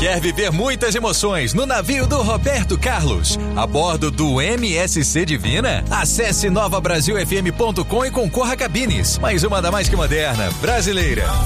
Quer viver muitas emoções no navio do Roberto Carlos, a bordo do MSC Divina? Acesse novabrasilfm.com e concorra a cabines. Mais uma da mais que moderna, brasileira.